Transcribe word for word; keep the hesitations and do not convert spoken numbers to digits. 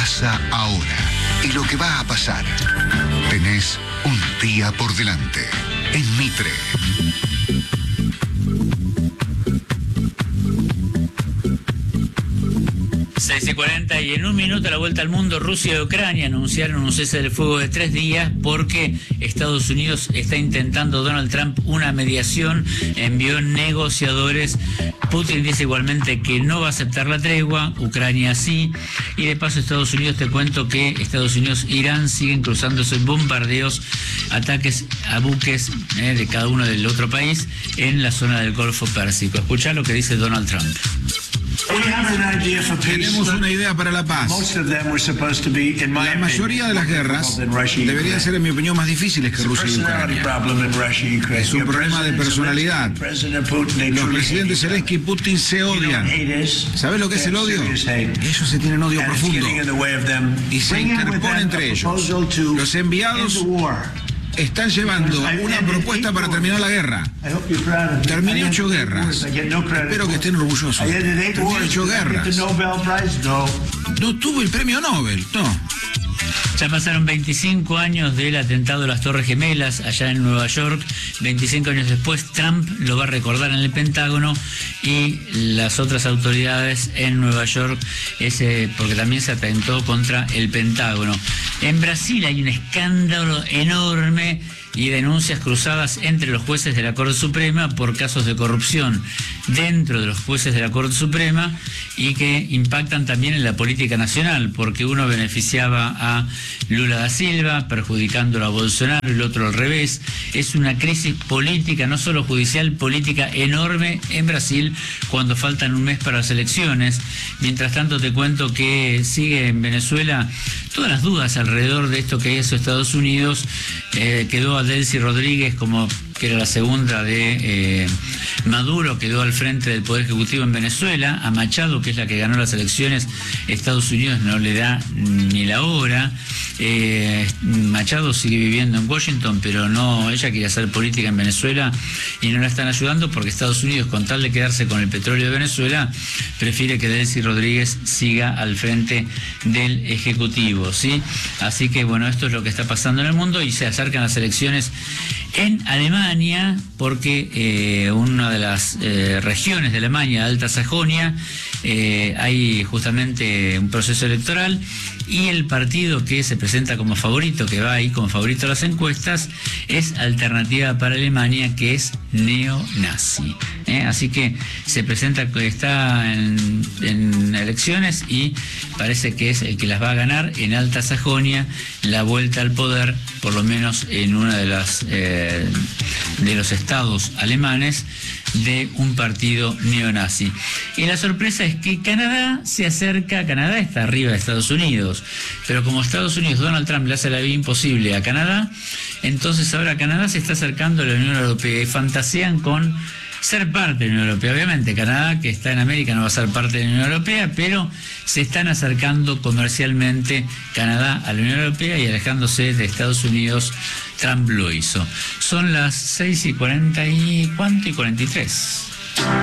pasa ahora y lo que va a pasar. Tenés un día por delante en Mitre. seis y cuarenta y en un minuto a la vuelta al mundo, Rusia y Ucrania anunciaron un cese del fuego de tres días porque Estados Unidos está intentando, Donald Trump, una mediación, envió negociadores. Putin dice igualmente que no va a aceptar la tregua, Ucrania sí, y de paso Estados Unidos, te cuento que Estados Unidos e Irán siguen cruzándose bombardeos, ataques a buques eh, de cada uno del otro país en la zona del Golfo Pérsico. Escuchá lo que dice Donald Trump. Tenemos una idea para la paz. La mayoría de las guerras deberían ser, en mi opinión, más difíciles que Rusia y Ucrania. Es un problema de personalidad. Los presidentes Zelensky y Putin se odian. ¿Sabes lo que es el odio? Ellos se tienen odio profundo y se interpone entre ellos. Los enviados están llevando una propuesta para terminar la guerra. Terminé ocho guerras. Espero que estén orgullosos. Terminé ocho guerras. No tuvo el premio Nobel, no. Ya pasaron veinticinco años del atentado de las Torres Gemelas allá en Nueva York. veinticinco años después, Trump lo va a recordar en el Pentágono y las otras autoridades en Nueva York, ese, porque también se atentó contra el Pentágono. En Brasil hay un escándalo enorme y denuncias cruzadas entre los jueces de la Corte Suprema por casos de corrupción dentro de los jueces de la Corte Suprema y que impactan también en la política nacional, porque uno beneficiaba a Lula da Silva, perjudicándolo a Bolsonaro, y el otro al revés. Es una crisis política, no solo judicial, política enorme en Brasil cuando faltan un mes para las elecciones. Mientras tanto, te cuento que sigue en Venezuela todas las dudas alrededor de esto que hizo Estados Unidos. Eh, quedó a Delcy Rodríguez, como que era la segunda de eh, Maduro, quedó al frente del Poder Ejecutivo en Venezuela. A Machado, que es la que ganó las elecciones, Estados Unidos no le da ni la hora. Eh, Machado sigue viviendo en Washington, pero no, ella quería hacer política en Venezuela y no la están ayudando porque Estados Unidos, con tal de quedarse con el petróleo de Venezuela, prefiere que Delcy Rodríguez siga al frente del Ejecutivo, ¿sí? Así que bueno, esto es lo que está pasando en el mundo y se acercan las elecciones en Alemania, porque eh, una de las eh, regiones de Alemania, Alta Sajonia, eh, hay justamente un proceso electoral y el partido que se presenta como favorito, que va ahí como favorito a las encuestas, es Alternativa para Alemania, que es neonazi. ¿eh? Así que se presenta, está en, en elecciones y parece que es el que las va a ganar en Alta Sajonia, la vuelta al poder, por lo menos en una de las eh, de los estados alemanes, de un partido neonazi. Y la sorpresa es que Canadá se acerca, Canadá está arriba de Estados Unidos, pero como Estados Unidos, Donald Trump le hace la vida imposible a Canadá, entonces ahora Canadá se está acercando a la Unión Europea y fantasean con ser parte de la Unión Europea. Obviamente Canadá, que está en América, no va a ser parte de la Unión Europea, pero se están acercando comercialmente Canadá a la Unión Europea y alejándose de Estados Unidos. Trump lo hizo. Son las seis y cuarenta y cuánto y cuarenta y tres.